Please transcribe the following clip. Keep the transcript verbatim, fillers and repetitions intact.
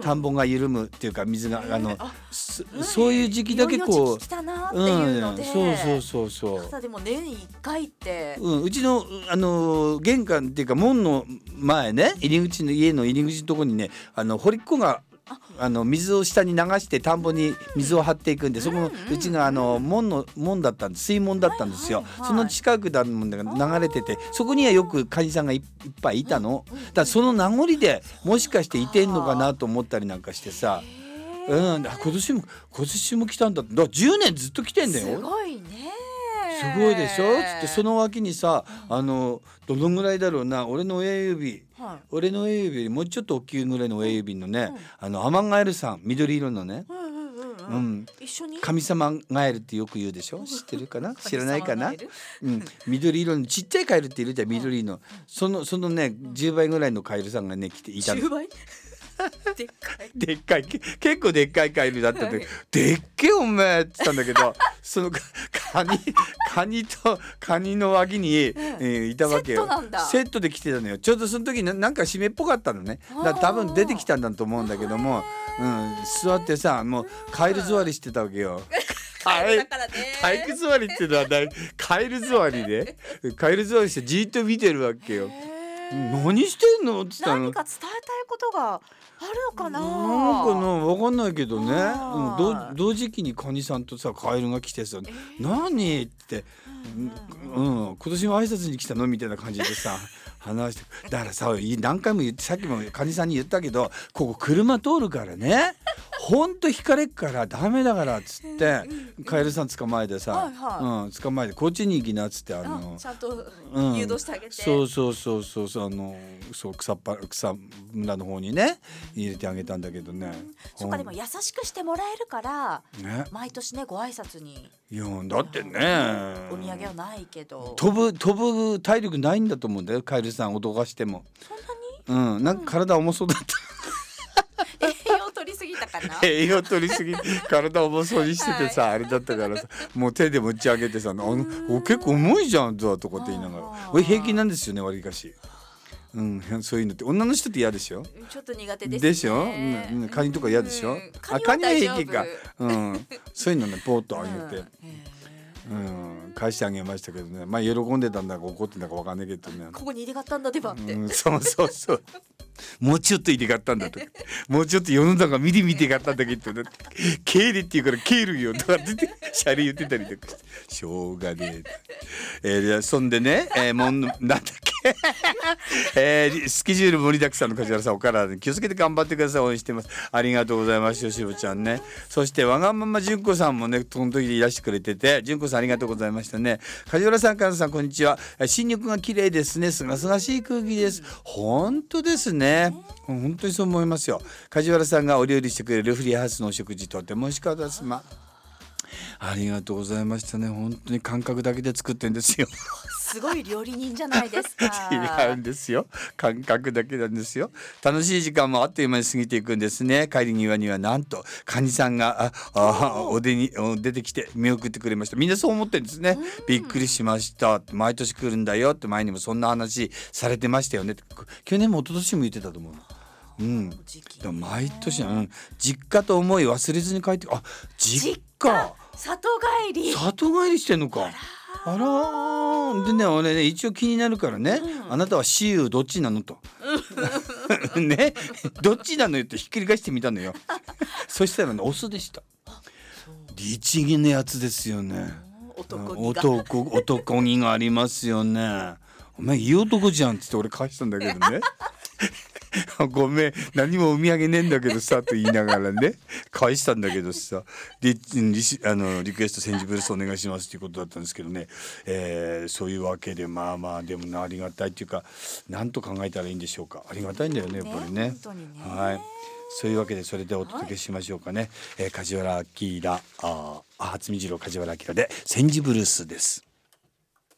田んぼが緩むっていうか水があのそ, そういう時期だけこう来たなっていうので、 うん、そうそうそうそう朝でも年にいっかいって、 うん、うちのあの玄関っていうか門の前ね、入り口の家の入り口のところにね、あの堀っ子があの水を下に流して田んぼに水を張っていくんで、そこのうちがあの門の門だったんです、水門だったんですよ、はいはいはい、その近くだもんだから流れてて、そこにはよくカニさんが い, いっぱいいたの、だからその名残でもしかしていてんのかなと思ったりなんかしてさ、うん、今年も今年も来たんだって、だからじゅうねんずっと来てんだよ。 すごいね、 すごいでしょ。つってその脇にさ、あのどのぐらいだろうな、俺の親指、はい、俺の親指よりもうちょっと大きいぐらいの親指のね、うん、あのアマガエルさん、緑色のね、うんうんうんうん、一緒に神様ガエルってよく言うでしょ、知ってるかな知らないかな、うん、緑色のちっちゃいカエルっているじゃん、緑の、そのそのねじゅうばいぐらいのカエルさんがね来ていたの。じゅうばいでっかいでっかい結構でっかいカエルだったんだけど、でっけえお前って言ったんだけどそのカニカニとカニの脇に、えー、いたわけよ。セットなんだ。セットで来てたのよ。ちょうどその時 な, なんか湿っぽかったのね。だから多分出てきたんだと思うんだけども、うん、座ってさ、もうカエル座りしてたわけよ。体育座りってのはカエル座りでカエル座りしてじーっと見てるわけよ。何してんのって言ったの。 何か伝えたいことがあるのかな。 なんかな、分かんないけどね、うん、同時期にカニさんとさカエルが来てさ、えー、何って、うん、うん、今年も挨拶に来たのみたいな感じでさ話して、だからさ、何回も言って、さっきもカニさんに言ったけど、ここ車通るからねほんと引かれっからダメだからっつってカエルさん捕まえてさ、はいはい、うん、捕まえてこっちに行きなっつって、あのちゃんと誘導してあげて、うん、 そうそうそうそうそう、あのそう草っぱ草むらの方にね入れてあげたんだけどね、うん、 そっか、でも優しくしてもらえるから、ね、毎年ねご挨拶に。 いやだってね、 お土産はないけど飛ぶ飛ぶ体力ないんだと思うんだよ、カエルさん脅かしても。 そんなに、 うん、なんか体重そうだった栄養取りすぎたかな栄養取りすぎ体重そうにしててさ、はい、あれだったからさ、もう手で持ち上げてさ、あの結構重いじゃんとかって言いながら、俺平気なんですよね、わりかし。うん、そういうのって女の人って嫌でしょ。 ちょっと苦手ですね。 でしょ、うんうん、カニとか嫌でしょ、うん、 カニは大丈夫。 あ、カニは平気か、うん、そういうのねポーッとあげて、うん、返してあげましたけどね、まあ喜んでたんだか怒ってんだか分かんないけどね、 ここに入れがったんだでばって、 うん、そうそうそうもうちょっと入れがったんだとかもうちょっと世の中見てみてがったんだけど、ケールって言うからケールよとかって言ってシャレ言ってたりとかして、しょうがねえ、えー、そんでね、えー、もんなんだっけえー、スケジュール盛りだくさんの梶原さん、お体に気をつけて頑張ってください。応援してます。ありがとうございます、よしぶちゃんね。そしてわがまま純子さんもねこの時でいらしてくれてて、純子さんありがとうございましたね。梶原さん、かずさんこんにちは。新緑が綺麗ですね、すがすがしい空気です。本当ですね、本当にそう思いますよ。梶原さんがお料理してくれるフリーハウスのお食事とても美味しかったです。まありがとうございましたね。本当に感覚だけで作ってんですよすごい料理人じゃないですか違うんですよ、感覚だけなんですよ。楽しい時間もあっという間に過ぎていくんですね。帰り際にはなんとカニさんがああお出に出てきて見送ってくれました。みんなそう思ってるんですね。びっくりしました、毎年来るんだよって前にもそんな話されてましたよね。去年も一昨年も言ってたと思う。うん、でも毎年、うん、実家と思い忘れずに帰って、あ、実家里帰り里帰りしてんのか。あらー、でね、俺ね一応気になるからね、うん、あなたは私有どっちなのとね、どっちなのよってひっくり返してみたのよそしたらねオスでした。律儀なやつですよね。 男気が男男気がありますよね。お前いい男じゃんってって俺返したんだけどねごめん何もお土産ねえんだけどさと言いながらね返したんだけどさ、リリあのリクエスト千住ブルースお願いしますということだったんですけどね、えー、そういうわけでまあまあでもな、ありがたいっていうか何と考えたらいいんでしょうか。ありがたいんだよねやっぱりね。 本当にね。 はい、そういうわけでそれでお届けしましょうかね、はい、えー、梶原明ああ初見次郎梶原明で千住ブルースです。